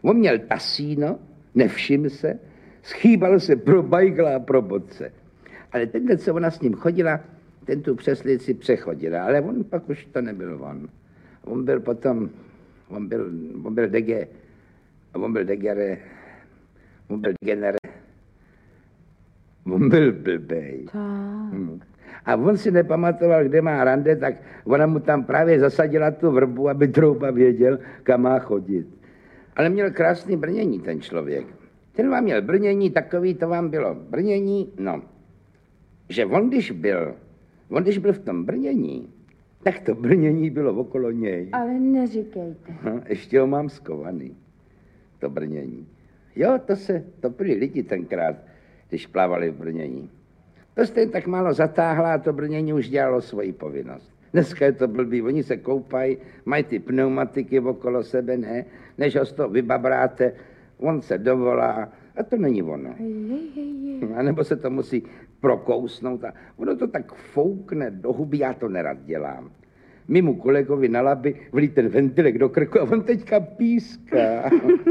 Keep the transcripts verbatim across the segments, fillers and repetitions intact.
On měl tasíno, nevšim se, schýbal se pro bajgla a pro bodce. Ale tenhle, co ona s ním chodila, ten tu přeslici přechodila, ale on pak už to nebyl on. On byl potom, on byl, on byl dege, on byl degere, on byl degenere, on byl blbej. Hmm. A on si nepamatoval, kde má rande, tak ona mu tam právě zasadila tu vrbu, aby Trouba věděl, kam má chodit. Ale měl krásný brnění ten člověk. Ten vám měl brnění, takový to vám bylo brnění, no. Že on, když byl, on, když byl v tom brnění, tak to brnění bylo okolo něj. Ale neříkejte. No, ještě ho mám skovaný, to brnění. Jo, to se, to byli lidi tenkrát, když plavali v brnění. To jste jen tak málo zatáhla a to brnění už dělalo svoji povinnost. Dneska je to blbý, oni se koupají, mají ty pneumatiky okolo sebe, ne? Než ho z toho vybabráte, on se dovolá a to není ono. A nebo se to musí prokousnout a ono to tak foukne do huby, já to nerad dělám. Mimo kolegovi na laby vlí ten ventilek do krku a on teďka píská.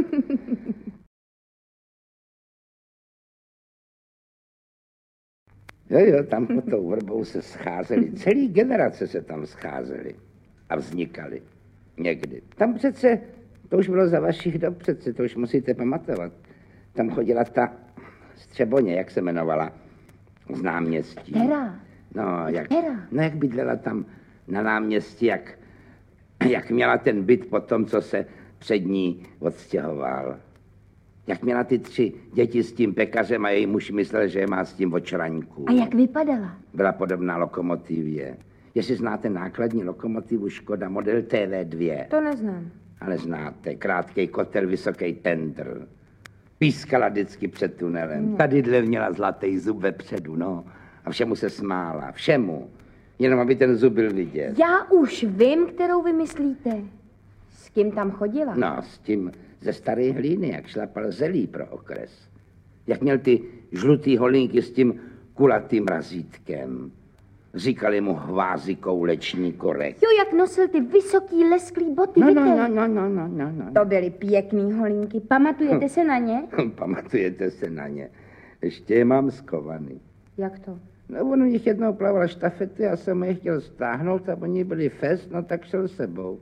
Jo, jo, tam pod tou vrbou se scházeli, celý generace se tam scházely a vznikaly někdy. Tam přece, to už bylo za vašich dob přece, to už musíte pamatovat. Tam chodila ta Střeboně, jak se jmenovala, z náměstí. Hera. No, jak, Hera. no, jak bydlela tam na náměstí, jak, jak měla ten byt po tom, co se před ní odstěhoval. Jak měla ty tři děti s tím pekařem a její muž myslel, že je má s tím očraňku. A jak vypadala? Byla podobná lokomotivě. Jestli znáte nákladní lokomotivu Škoda model T V dva. To neznám. Ale znáte, krátkej kotel, vysoký tendr. Pískala vždycky před tunelem. No. Tadyhle měla zlatý zub vepředu, no. A všemu se smála, všemu. Jenom aby ten zub byl vidět. Já už vím, kterou vymyslíte. S kým tam chodila? No, s tím ze staré hlíny, jak šlapal zelí pro okres. Jak měl ty žlutý holinky s tím kulatým razítkem. Říkali mu hvázy koulečný korek. Jo, jak nosil ty vysoký lesklý boty, no, víte? No, no, no, no, no, no, no. To byly pěkný holinky. Pamatujete se na ně? Pamatujete se na ně. Ještě je mám skovaný. Jak to? No, on u nich jednou plaval štafety, já jsem je chtěl stáhnout a oni byli fest, no tak šel sebou.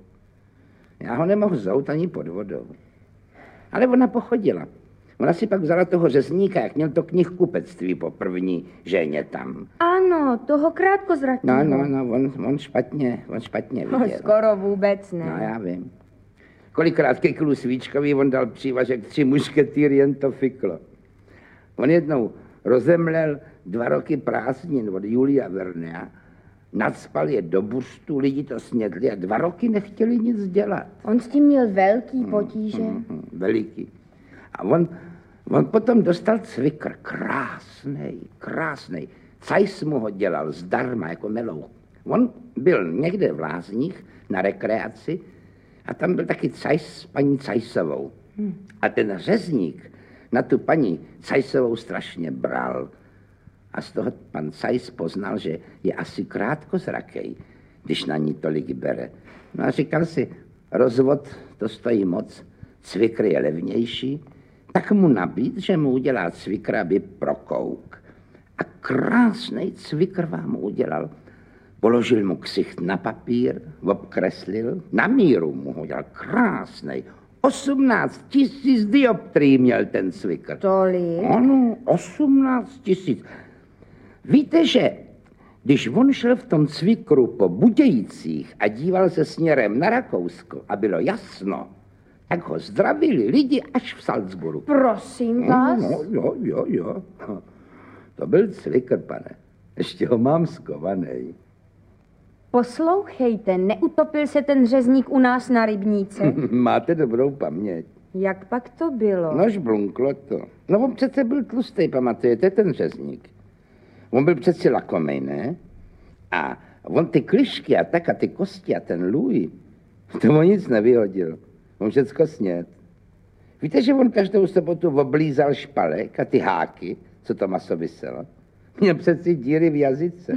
Já ho nemohl zout ani pod vodou. Ale ona pochodila. Ona si pak vzala toho řezníka, jak měl to knihkupectví po první ženě tam. Ano, toho krátkozrakého. No, no, no, on, on špatně, on špatně viděl. No, skoro vůbec ne. No, já vím. Kolikrát ke klu Svíčkovi on dal přívažek tři mušketýry, jen to fiklo. On jednou rozemlel dva roky prázdnin od Julia Vernea, nacpal je do buřtu, lidi to snědli a dva roky nechtěli nic dělat. On s tím měl velký potíže. Mm, mm, mm, veliký. A on, on potom dostal cvikr, krásnej, krásnej. Cajs mu ho dělal zdarma, jako melou. On byl někde v Lázních na rekreaci a tam byl taky Cajs s paní Cajsovou. Hmm. A ten řezník na tu paní Cajsovou strašně bral. A z toho pan Cajs poznal, že je asi krátkozrakej, když na ní tolik bere. No a říkal si, rozvod to stojí moc, cvikr je levnější, tak mu nabít, že mu udělá cvikr, aby prokouk. A krásnej cvikr vám udělal. Položil mu ksicht na papír, obkreslil, na míru mu ho udělal krásnej. osmnáct tisíc dioptrií měl ten cvikr. Tolik? Ano, osmnáct tisíc. Víte, že když on šel v tom cvikru po Budějcích a díval se směrem na Rakousko a bylo jasno, tak ho zdravili lidi až v Salzburgu. Prosím vás? No, no, jo, jo, jo. To byl cvikr, pane. Ještě ho mám skovaný. Poslouchejte, neutopil se ten řezník u nás na rybníce? Máte dobrou paměť. Jak pak to bylo? Nož blunklo to. No on přece byl tlustý, pamatujete, ten řezník. On byl přeci lakomej, ne? A on ty klišky a tak a ty kosti a ten lůj, to on nic nevyhodil. On všecko sněd. Víte, že on každou sobotu oblízal špalek a ty háky, co to maso vyselo? Měl přeci díry v jazyce.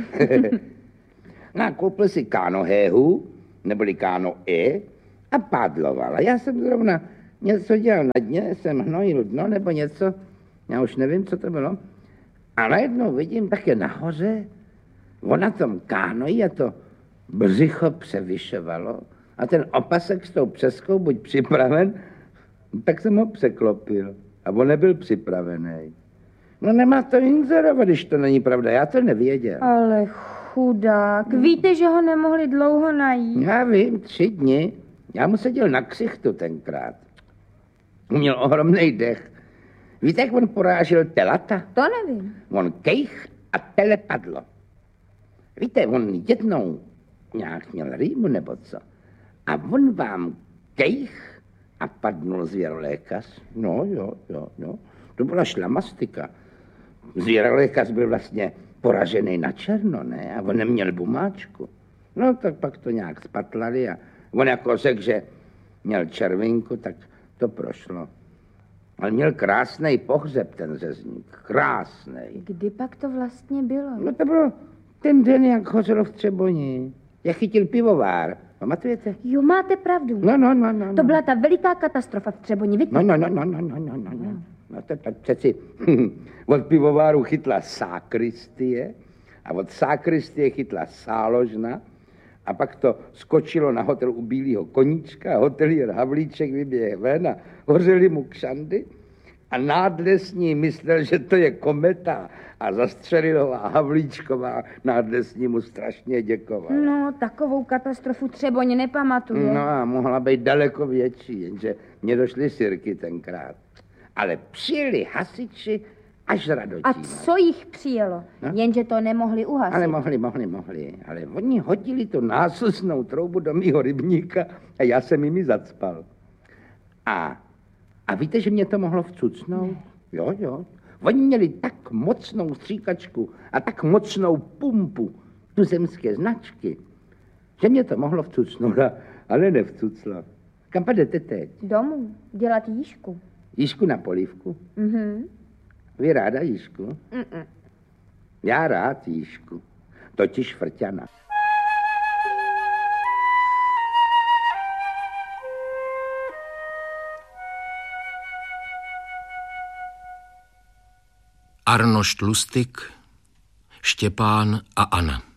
No a koupil si káno héhu, neboli káno e, a pádloval. A já jsem zrovna něco dělal na dně, jsem hnojil dno nebo něco, já už nevím, co to bylo. A najednou vidím také nahoře, on na tom kánoji a to břicho převyšovalo a ten opasek s tou přeskou buď připraven, tak jsem ho překlopil a on nebyl připravený. No nemá to inzerovat, když to není pravda, já to nevěděl. Ale chudák, víte, že ho nemohli dlouho najít? Já vím, tři dny. Já mu seděl na ksichtu tenkrát. Měl ohromný dech. Víte, jak on porážel telata? To nevím. On kejch a tele padlo. Víte, on jednou nějak měl rýmu nebo co. A on vám kejch a padnul zvěrolékař. No jo, jo, jo. To byla šlamastika. Zvěrolékař byl vlastně poražený na černo, ne? A on neměl bumáčku. No tak pak to nějak spatlali a on jako řekl, že měl červinku, tak to prošlo. Ale měl krásný pohřeb ten řezník. Krásný. Kdy pak to vlastně bylo? No to bylo ten den, jak hořelo v Třeboni. Jak chytil pivovár. Pamatujete? Jo, máte pravdu. No, no, no, no. To byla ta veliká katastrofa v Třeboni, víte? No, no, no, no, no, no, no, no, no. No to, to přeci od pivováru chytla sákristie a od sákristie chytla sáložna a pak to skočilo na hotel u Bílého koníčka a hotelier Havlíček vyběh ven a hořeli mu kšandy a nádlesní myslel, že to je kometa a Zastřelilová Havlíčková nádlesní mu strašně děkovala. No, takovou katastrofu Třeboň nepamatuje. No a mohla být daleko větší, jenže mě došly sirky tenkrát. Ale přijeli hasiči až Radotína. A co jich přijelo? No? Jenže to nemohli uhasit. Ale mohli, mohli, mohli. Ale oni hodili tu násusnou troubu do mýho rybníka a já jsem jimi zacpal. A, a víte, že mě to mohlo vcucnout? Ne. Jo, jo. Oni měli tak mocnou stříkačku a tak mocnou pumpu tuzemské značky, že mě to mohlo vcucnout, ale nevcuclo. Kam půjdete teď? Domů. Dělat jížku. Jížku na polívku? Mhm. Vy ráda jížku? Mm-mm. Já rád jížku. Totiž frťana. Arnošt Lustig, Štěpán a Anna.